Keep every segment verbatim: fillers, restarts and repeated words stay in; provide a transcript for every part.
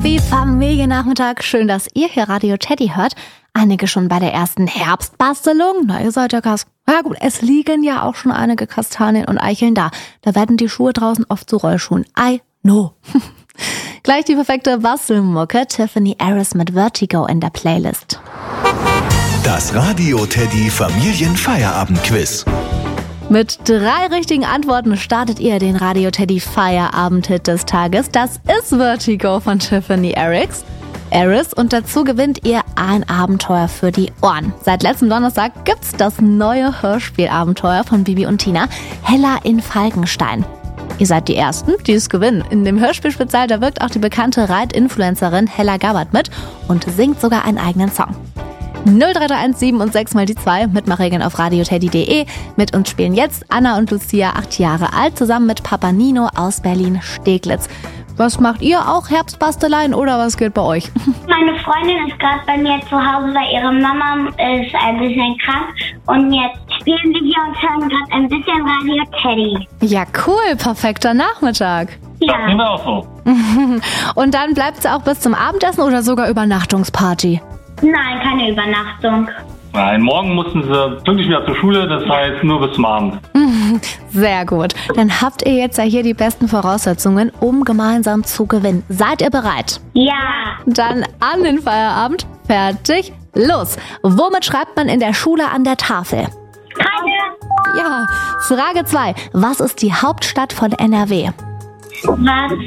Happy Familiennachmittag. Schön, dass ihr hier Radio Teddy hört. Einige schon bei der ersten Herbstbastelung. Na, ihr seid ja Gast. Ja gut, es liegen ja auch schon einige Kastanien und Eicheln da. Da werden die Schuhe draußen oft zu Rollschuhen. I know. Gleich die perfekte Bastelmucke. Tiffany Harris mit Vertigo in der Playlist. Das Radio Teddy Familienfeierabend-Quiz. Mit drei richtigen Antworten startet ihr den Radio Teddy Feierabend-Hit des Tages. Das ist Vertigo von Tiffany Harris. Harris und dazu gewinnt ihr ein Abenteuer für die Ohren. Seit letztem Donnerstag gibt's das neue Hörspielabenteuer von Bibi und Tina, Hella in Falkenstein. Ihr seid die Ersten, die es gewinnen. In dem Hörspielspezial, da wirkt auch die bekannte Reit-Influencerin Hella Gabbard mit und singt sogar einen eigenen Song. null drei drei eins sieben und sechs mal die zwei, Mitmachregeln auf radioteddy punkt de. Mit uns spielen jetzt Anna und Lucia, acht Jahre alt, zusammen mit Papa Nino aus Berlin-Steglitz. Was macht ihr, auch Herbstbasteleien oder was geht bei euch? Meine Freundin ist gerade bei mir zu Hause, weil ihre Mama ist ein bisschen krank. Und jetzt spielen wir hier und hören gerade ein bisschen Radio Teddy. Ja, cool, perfekter Nachmittag. Ja. Das auch so. Und dann bleibt sie auch bis zum Abendessen oder sogar Übernachtungsparty? Nein, keine Übernachtung. Nein, morgen mussten sie pünktlich wieder zur Schule, das heißt nur bis zum Abend. Sehr gut. Dann habt ihr jetzt ja hier die besten Voraussetzungen, um gemeinsam zu gewinnen. Seid ihr bereit? Ja. Dann an den Feierabend. Fertig, los. Womit schreibt man in der Schule an der Tafel? Keine. Ja. Frage zwei. Was ist die Hauptstadt von N R W? Warte.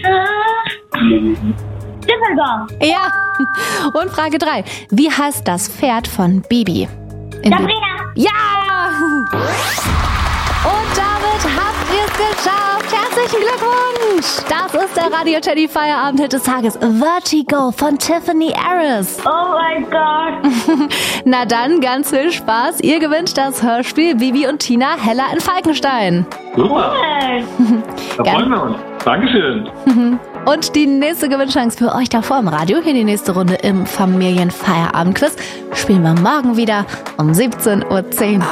Düsseldorf. Ja. Und Frage drei. Wie heißt das Pferd von Bibi? In Sabrina. Ja! Und damit habt ihr es geschafft. Herzlichen Glückwunsch! Das ist der Radio Teddy Feierabend-Hit des Tages. Vertigo von Tiffany Harris. Oh mein Gott. Na dann, ganz viel Spaß. Ihr gewinnt das Hörspiel Bibi und Tina, Hella in Falkenstein. Super, Cool. da freuen wir uns. Dankeschön. Und die nächste Gewinnchance für euch davor im Radio, hier die nächste Runde im Familienfeierabend-Quiz, spielen wir morgen wieder um siebzehn Uhr zehn.